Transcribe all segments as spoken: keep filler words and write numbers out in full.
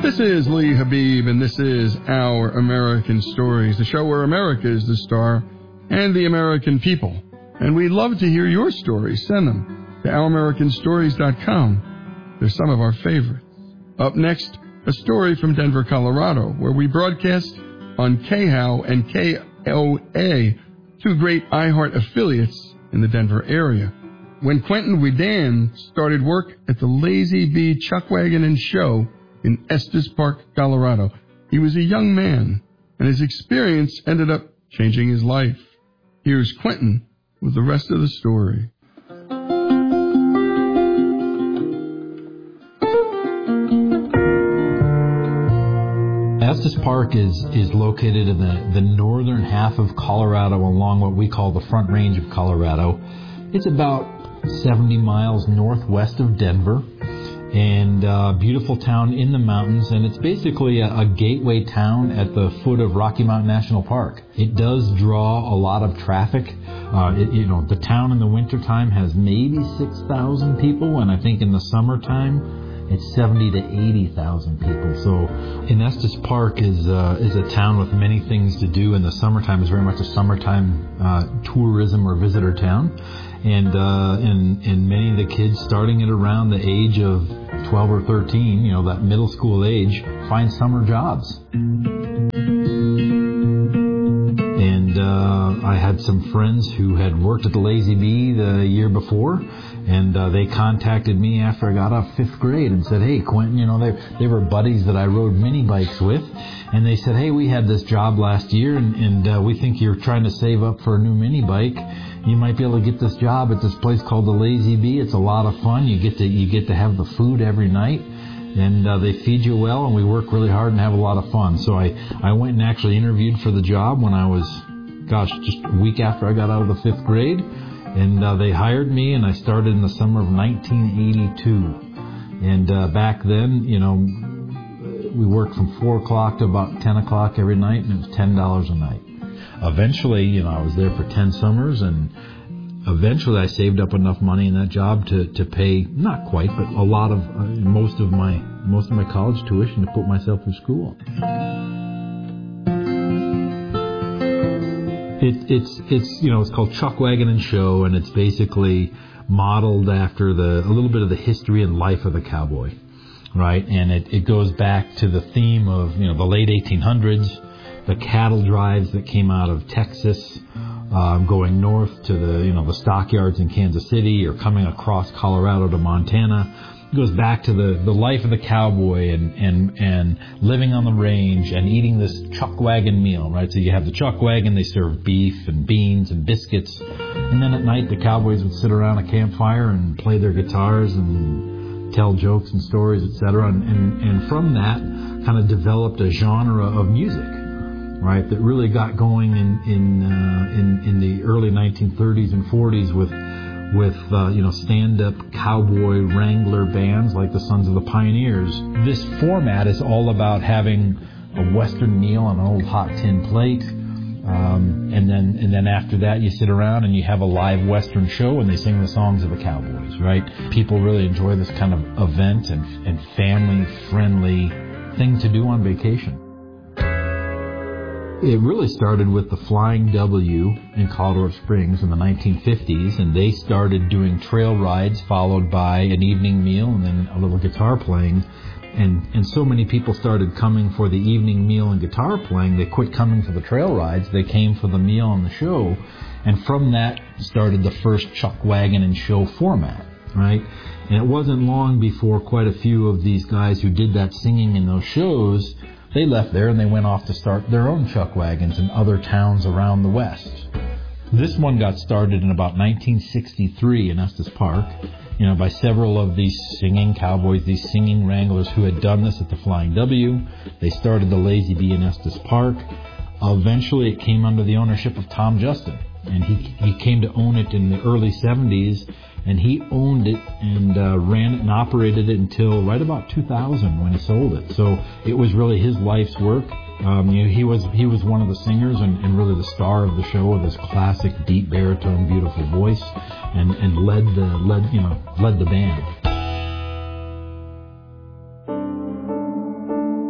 This is Lee Habib, and this is Our American Stories, the show where America is the star and the American people. And we'd love to hear your stories. Send them to our american stories dot com. They're some of our favorites. Up next, a story from Denver, Colorado, where we broadcast on K H O W and K O A, two great iHeart affiliates in the Denver area. When Quentin Wedan started work at the Lazy Bee Chuck Wagon and Show in Estes Park, Colorado, he was a young man, and his experience ended up changing his life. Here's Quentin with the rest of the story. Estes Park is, is located in the, the northern half of Colorado along what we call the Front Range of Colorado. It's about seventy miles northwest of Denver, and a beautiful town in the mountains, and it's basically a, a gateway town at the foot of Rocky Mountain National Park. It does draw a lot of traffic. Uh, it, you know, the town in the wintertime has maybe six thousand people, and I think in the summertime it's seventy to eighty thousand people. So, in Estes Park is uh, is a town with many things to do. In the summertime, it's very much a summertime uh, tourism or visitor town, and uh, and and many of the kids starting at around the age of twelve or thirteen, you know, that middle school age, find summer jobs. And uh, I had some friends who had worked at the Lazy Bee the year before, and uh, they contacted me after I got out of fifth grade and said, "Hey, Quentin, you know, they they were buddies that I rode mini bikes with, and they said, hey, we had this job last year, and, and uh, we think you're trying to save up for a new mini bike. You might be able to get this job at this place called the Lazy Bee. It's a lot of fun. You get to you get to have the food every night, and uh, they feed you well, and we work really hard and have a lot of fun." So I, I went and actually interviewed for the job when I was, gosh, just a week after I got out of the fifth grade, and uh, they hired me, and I started in the summer of nineteen eighty-two. And uh, back then, you know, we worked from four o'clock to about ten o'clock every night, and it was ten dollars a night. Eventually, you know, I was there for ten summers, and eventually I saved up enough money in that job to, to pay, not quite, but a lot of, uh, most of my most of my college tuition to put myself through school. It, it's it's you know it's called Chuck Wagon and Show, and it's basically modeled after the a little bit of the history and life of the cowboy, right? And it, it goes back to the theme of you know the late eighteen hundreds, the cattle drives that came out of Texas, um, going north to the you know the stockyards in Kansas City, or coming across Colorado to Montana. It goes back to the, the life of the cowboy and, and, and living on the range and eating this chuck wagon meal, right? So you have the chuck wagon, they serve beef and beans and biscuits. And then at night, the cowboys would sit around a campfire and play their guitars and tell jokes and stories, et cetera. And, and, and from that, kind of developed a genre of music, right? That really got going in, in, uh, in, in the early nineteen thirties and forties with with, uh, you know, stand-up cowboy wrangler bands like the Sons of the Pioneers. This format is all about having a Western meal on an old hot tin plate, um, and then and then after that you sit around and you have a live Western show and they sing the songs of the cowboys, right? People really enjoy this kind of event and, and family-friendly thing to do on vacation. It really started with the Flying W in Colorado Springs in the nineteen fifties, and they started doing trail rides followed by an evening meal and then a little guitar playing. And and so many people started coming for the evening meal and guitar playing, they quit coming for the trail rides. They came for the meal and the show. And from that started the first Chuck Wagon and Show format, right? And it wasn't long before quite a few of these guys who did that singing in those shows, they left there and they went off to start their own chuck wagons in other towns around the West. This one got started in about nineteen sixty-three in Estes Park, you know, by several of these singing cowboys, these singing wranglers who had done this at the Flying W. They started the Lazy Bee in Estes Park. Eventually it came under the ownership of Tom Justin, and he he came to own it in the early seventies, and he owned it and uh, ran it and operated it until right about two thousand when he sold it. So it was really his life's work. Um, you know, he was he was one of the singers and, and really the star of the show with his classic deep baritone, beautiful voice, and, and led the led you know led the band.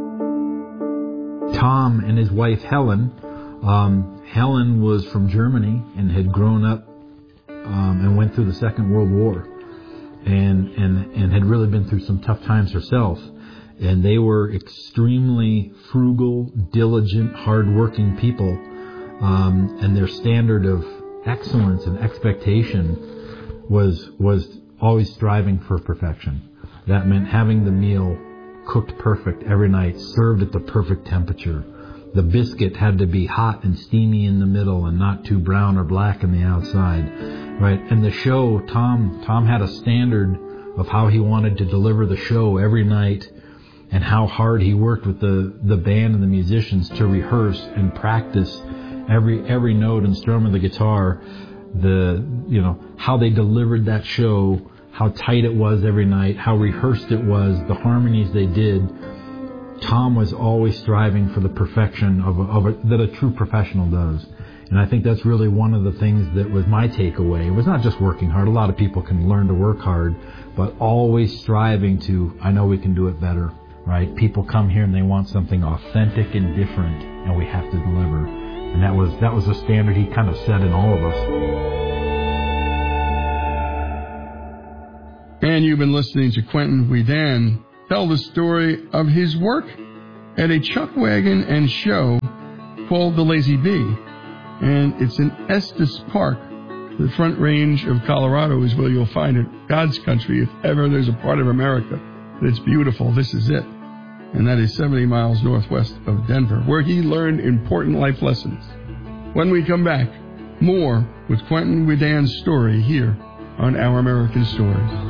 Tom and his wife Helen, um, Helen was from Germany and had grown up um, and went through the Second World War, and and and had really been through some tough times herself. And they were extremely frugal, diligent, hard-working people, um, and their standard of excellence and expectation was was always striving for perfection. That meant having the meal cooked perfect every night, served at the perfect temperature. The biscuit had to be hot and steamy in the middle and not too brown or black on the outside, right? And the show, Tom, Tom had a standard of how he wanted to deliver the show every night, and how hard he worked with the, the band and the musicians to rehearse and practice every every note and strum of the guitar, the you know how they delivered that show, how tight it was every night, how rehearsed it was, the harmonies they did. Tom was always striving for the perfection of, a, of a, that a true professional does. And I think that's really one of the things that was my takeaway. It was not just working hard. A lot of people can learn to work hard, but always striving to, I know we can do it better, right? People come here and they want something authentic and different, and we have to deliver. And that was that was a standard he kind of set in all of us. And you've been listening to Quentin Wedan tell the story of his work at a chuck wagon and show called the Lazy Bee. And it's in Estes Park. The Front Range of Colorado is where you'll find it. God's country, if ever there's a part of America that's beautiful, this is it. And that is seventy miles northwest of Denver, where he learned important life lessons. When we come back, more with Quentin Wedan's story here on Our American Stories.